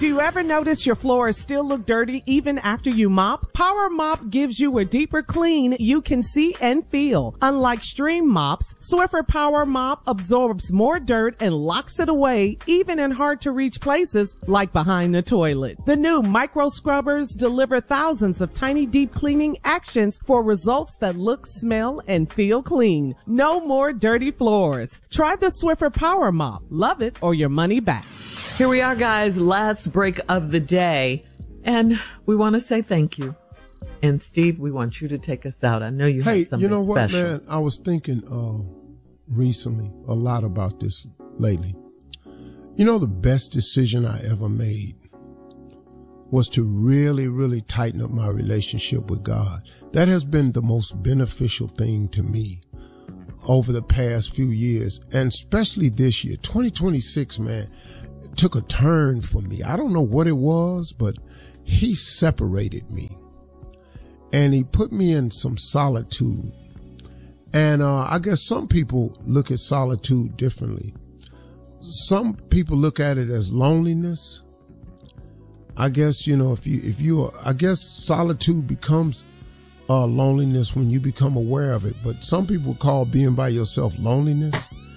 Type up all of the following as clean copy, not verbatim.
Do you ever notice your floors still look dirty even after you mop? Power Mop gives you a deeper clean you can see and feel. Unlike Stream mops, Swiffer Power Mop absorbs more dirt and locks it away even in hard-to-reach places like behind the toilet. The new micro scrubbers deliver thousands of tiny deep cleaning actions for results that look, smell, and feel clean. No more dirty floors. Try the Swiffer Power Mop. Love it or your money back. Here we are, guys. Last break of the day. And we want to say thank you. And Steve, we want you to take us out. I know you have something special. Hey, you know what, man? I was thinking recently a lot about this lately. You know, the best decision I ever made was to really, really tighten up my relationship with God. That has been the most beneficial thing to me over the past few years, and especially this year. 2026, man, took a turn for me. I don't know what it was, but he separated me and he put me in some solitude. And I guess some people look at solitude differently. Some people look at it as loneliness. I guess, you know, I guess solitude becomes loneliness when you become aware of it. But some people call being by yourself loneliness.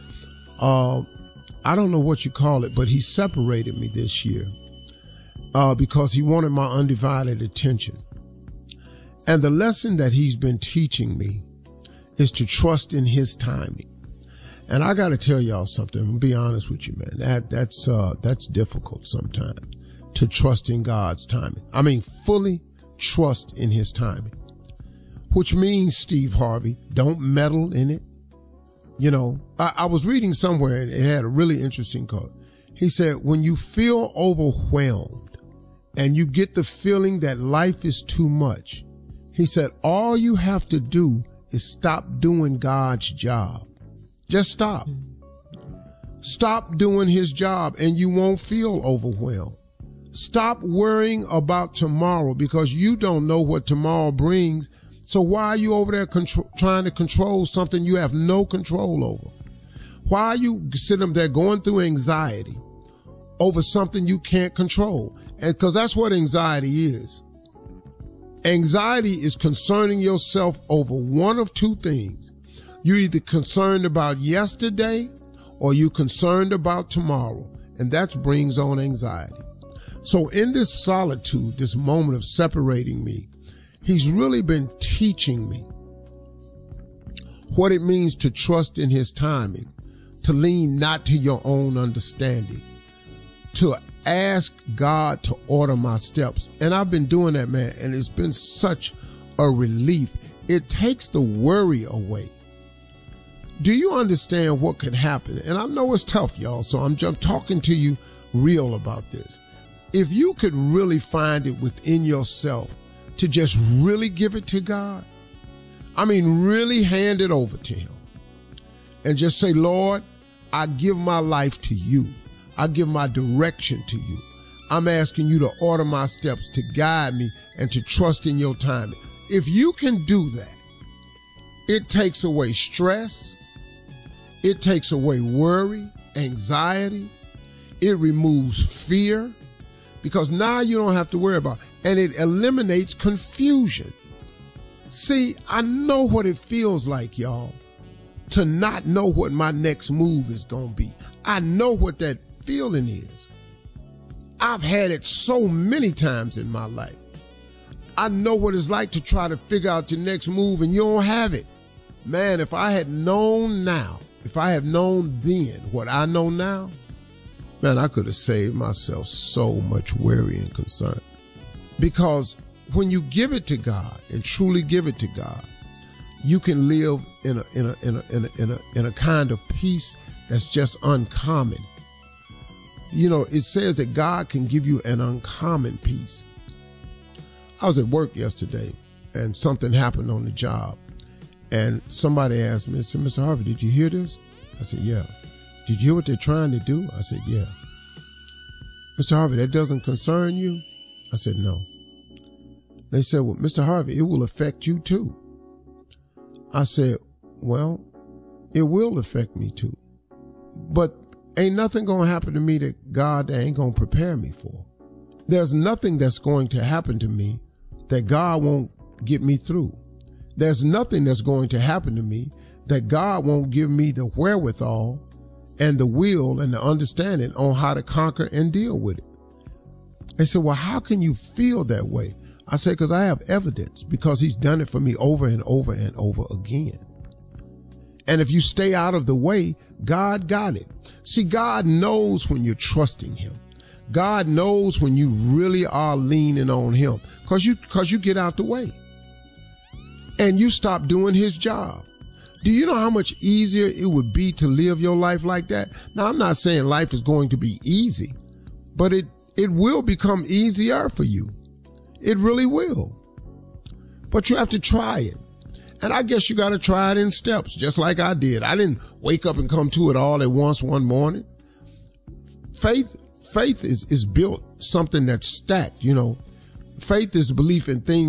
I don't know what you call it, but he separated me this year because he wanted my undivided attention. And the lesson that he's been teaching me is to trust in his timing. And I got to tell y'all something. I'm gonna be honest with you, man. That's difficult sometimes, to trust in God's timing. I mean, fully trust in his timing, which means, Steve Harvey, don't meddle in it. You know, I was reading somewhere and it had a really interesting quote. He said, when you feel overwhelmed and you get the feeling that life is too much, he said, all you have to do is stop doing God's job. Just stop. Stop doing his job and you won't feel overwhelmed. Stop worrying about tomorrow because you don't know what tomorrow brings. So why are you over there trying to control something you have no control over? Why are you sitting there going through anxiety over something you can't control? And because that's what anxiety is. Anxiety is concerning yourself over one of two things. You're either concerned about yesterday or you're concerned about tomorrow. And that brings on anxiety. So in this solitude, this moment of separating me, he's really been teaching me what it means to trust in his timing, to lean not to your own understanding, to ask God to order my steps. And I've been doing that, man, and it's been such a relief. It takes the worry away. Do you understand what could happen? And I know it's tough, y'all, so I'm talking to you real about this. If you could really find it within yourself to just really give it to God, I mean, really hand it over to him and just say, Lord, I give my life to you. I give my direction to you. I'm asking you to order my steps, to guide me, and to trust in your timing. If you can do that, it takes away stress. It takes away worry, anxiety. It removes fear because now you don't have to worry about it. And it eliminates confusion. See, I know what it feels like, y'all, to not know what my next move is going to be. I know what that feeling is. I've had it so many times in my life. I know what it's like to try to figure out your next move and you don't have it. Man, if I had known now, if I had known then what I know now, man, I could have saved myself so much worry and concern. Because when you give it to God and truly give it to God, you can live in a kind of peace that's just uncommon. You know, it says that God can give you an uncommon peace. I was at work yesterday and something happened on the job. And somebody asked me, said, Mr. Harvey, did you hear this? I said, yeah. Did you hear what they're trying to do? I said, yeah. Mr. Harvey, that doesn't concern you? I said, no. They said, well, Mr. Harvey, it will affect you too. I said, well, it will affect me too. But ain't nothing going to happen to me that God ain't going to prepare me for. There's nothing that's going to happen to me that God won't get me through. There's nothing that's going to happen to me that God won't give me the wherewithal and the will and the understanding on how to conquer and deal with it. They said, well, how can you feel that way? I said, because I have evidence, because he's done it for me over and over and over again. And if you stay out of the way, God got it. See, God knows when you're trusting him. God knows when you really are leaning on him, because you get out the way and you stop doing his job. Do you know how much easier it would be to live your life like that? Now, I'm not saying life is going to be easy, but it will become easier for you. It really will. But you have to try it. And I guess you got to try it in steps, just like I did. I didn't wake up and come to it all at once one morning. Faith is built something that's stacked, you know. Faith is belief in things